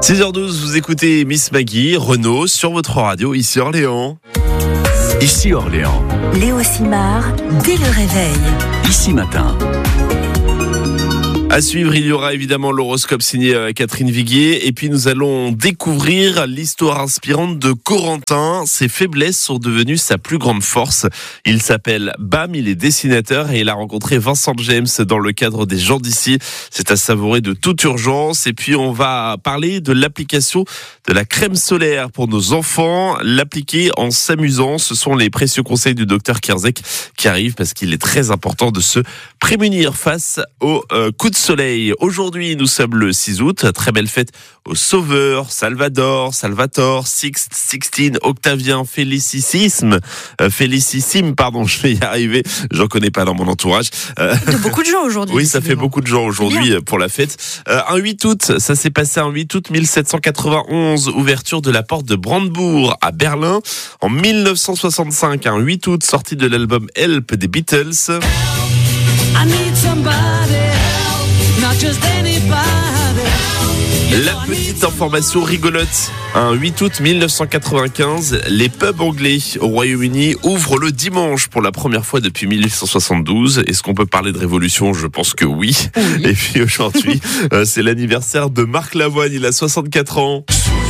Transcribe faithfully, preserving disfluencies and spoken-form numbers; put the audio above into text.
six heures douze, vous écoutez Miss Maggie, Renaud, sur votre radio, ici Orléans. Ici Orléans. Léo Simard, dès le réveil. Ici matin. À suivre, il y aura évidemment l'horoscope signé Catherine Viguier. Et puis nous allons découvrir l'histoire inspirante de Corentin. Ses faiblesses sont devenues sa plus grande force. Il s'appelle Bam, il est dessinateur et il a rencontré Vincent James dans le cadre des gens d'ici. C'est à savourer de toute urgence. Et puis on va parler de l'application de la crème solaire pour nos enfants. L'appliquer en s'amusant, ce sont les précieux conseils du docteur Kierzek qui arrivent parce qu'il est très important de se prémunir face aux euh, coups de soleil. Aujourd'hui, nous sommes le six août. Très belle fête aux Sauveur, Salvador, Salvatore, Sixte, Sixtine, Octavien, Félicissime, euh, Félicissime, pardon, je vais y arriver. J'en connais pas dans mon entourage. Euh, De beaucoup de gens aujourd'hui. oui, ça fait beaucoup de gens aujourd'hui pour la fête. Euh, un huit août, ça s'est passé un huit août mille sept cent quatre-vingt-onze, ouverture de la porte de Brandebourg à Berlin. En mille neuf cent soixante-cinq, un huit août, sortie de l'album Help des Beatles. I need somebody help, not just anybody. La petite information rigolote. Un huit août mille neuf cent quatre-vingt-quinze, les pubs anglais au Royaume-Uni ouvrent le dimanche pour la première fois depuis mille huit cent soixante-douze. Est-ce qu'on peut parler de révolution ? Je pense que oui. oui. Et puis aujourd'hui, c'est l'anniversaire de Marc Lavoine, il a soixante-quatre ans.